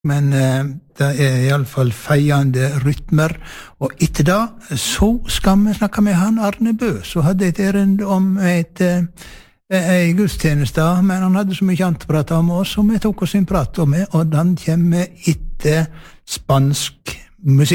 men det I alle fall feiende rytmer. Og etter det, så skal vi snakke med han Arne Bø, så hadde et ærend om ei gudstjeneste, men han hadde så mye annet å prate om oss, som vi tok oss en prat om, og den kommer etter spansk musikk.